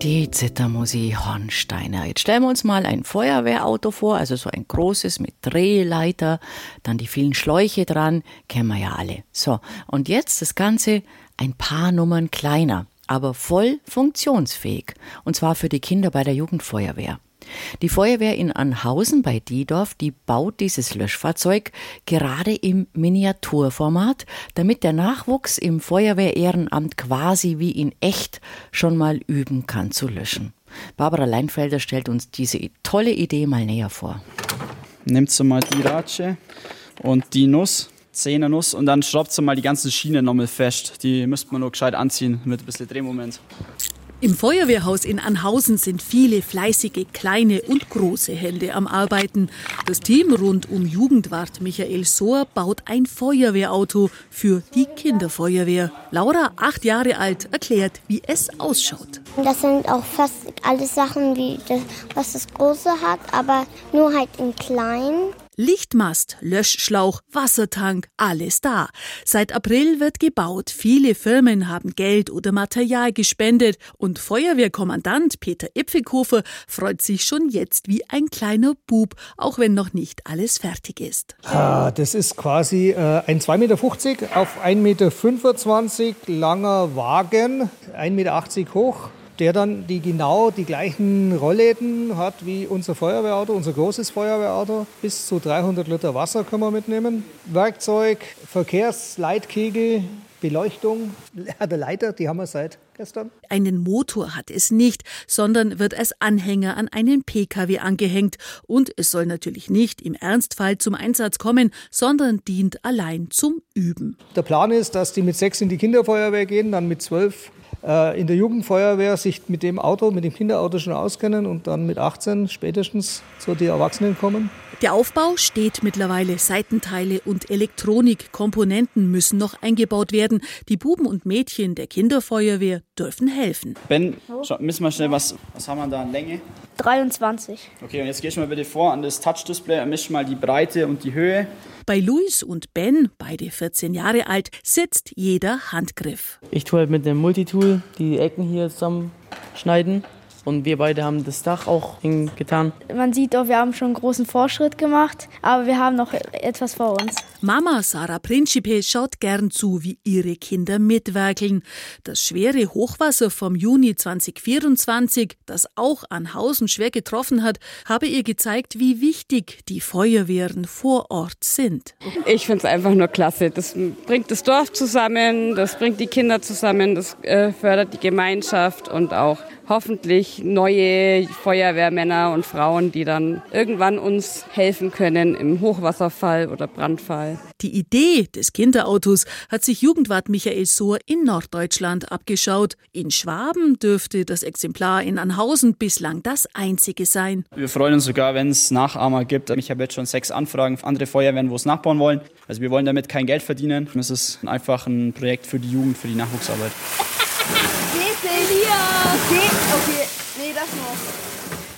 Die Zittermusik Hornsteiner. Jetzt stellen wir uns mal ein Feuerwehrauto vor, also so ein großes mit Drehleiter, dann die vielen Schläuche dran, kennen wir ja alle. So, und jetzt das Ganze ein paar Nummern kleiner, aber voll funktionsfähig. Und zwar für die Kinder bei der Jugendfeuerwehr. Die Feuerwehr in Anhausen bei Diedorf, die baut dieses Löschfahrzeug gerade im Miniaturformat, damit der Nachwuchs im Feuerwehrehrenamt quasi wie in echt schon mal üben kann zu löschen. Barbara Leinfelder stellt uns diese tolle Idee mal näher vor. Nehmt so mal die Ratsche und die Nuss, 10er Nuss, und dann schraubt so mal die ganzen Schienen nochmal fest. Die müsste man nur gescheit anziehen mit ein bisschen Drehmoment. Im Feuerwehrhaus in Anhausen sind viele fleißige kleine und große Hände am Arbeiten. Das Team rund um Jugendwart Michael Sohr baut ein Feuerwehrauto für die Kinderfeuerwehr. Laura, 8 Jahre alt, erklärt, wie es ausschaut. Das sind auch fast alle Sachen, wie das, was das Große hat, aber nur halt in klein. Lichtmast, Löschschlauch, Wassertank, alles da. Seit April wird gebaut. Viele Firmen haben Geld oder Material gespendet. Und Feuerwehrkommandant Peter Ipfelkofer freut sich schon jetzt wie ein kleiner Bub, auch wenn noch nicht alles fertig ist. Das ist quasi ein 2,50 Meter auf 1,25 Meter langer Wagen, 1,80 Meter hoch, der dann genau die gleichen Rollläden hat wie unser Feuerwehrauto, unser großes Feuerwehrauto. Bis zu 300 Liter Wasser können wir mitnehmen. Werkzeug, Verkehrsleitkegel, Beleuchtung, der Leiter, die haben wir seit gestern. Einen Motor hat es nicht, sondern wird als Anhänger an einen PKW angehängt. Und es soll natürlich nicht im Ernstfall zum Einsatz kommen, sondern dient allein zum Üben. Der Plan ist, dass die mit 6 in die Kinderfeuerwehr gehen, dann mit 12 in der Jugendfeuerwehr sich mit dem Auto, mit dem Kinderauto schon auskennen und dann mit 18 spätestens zu die Erwachsenen kommen. Der Aufbau steht mittlerweile. Seitenteile und Elektronikkomponenten müssen noch eingebaut werden. Die Buben und Mädchen der Kinderfeuerwehr dürfen helfen. Ben, miss mal schnell, was haben wir da an Länge? 23. Okay, und jetzt gehst du mal bitte vor an das Touch-Display und misch mal die Breite und die Höhe. Bei Luis und Ben, beide 14 Jahre alt, sitzt jeder Handgriff. Ich tue halt mit dem Multitool die Ecken hier zusammenschneiden. Und wir beide haben das Dach auch hingetan. Man sieht auch, wir haben schon einen großen Fortschritt gemacht, aber wir haben noch etwas vor uns. Mama Sarah Principe schaut gern zu, wie ihre Kinder mitwerkeln. Das schwere Hochwasser vom Juni 2024, das auch Anhausen schwer getroffen hat, habe ihr gezeigt, wie wichtig die Feuerwehren vor Ort sind. Ich finde es einfach nur klasse. Das bringt das Dorf zusammen, das bringt die Kinder zusammen, das fördert die Gemeinschaft und auch hoffentlich neue Feuerwehrmänner und Frauen, die dann irgendwann uns helfen können im Hochwasserfall oder Brandfall. Die Idee des Kinderautos hat sich Jugendwart Michael Sohr in Norddeutschland abgeschaut. In Schwaben dürfte das Exemplar in Anhausen bislang das einzige sein. Wir freuen uns sogar, wenn es Nachahmer gibt. Ich habe jetzt schon 6 Anfragen für andere Feuerwehren, wo es nachbauen wollen. Also wir wollen damit kein Geld verdienen. Es ist einfach ein Projekt für die Jugend, für die Nachwuchsarbeit. Okay, nee, das noch.